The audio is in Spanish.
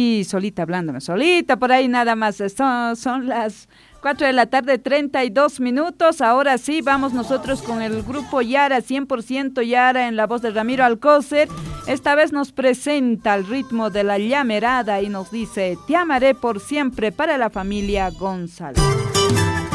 aquí solita hablándome, solita por ahí nada más. Son las 4 de la tarde, 32 minutos. Ahora sí, vamos nosotros con el grupo Yara, 100% Yara, en la voz de Ramiro Alcócer. Esta vez nos presenta el ritmo de la llamerada y nos dice: te amaré por siempre, para la familia González.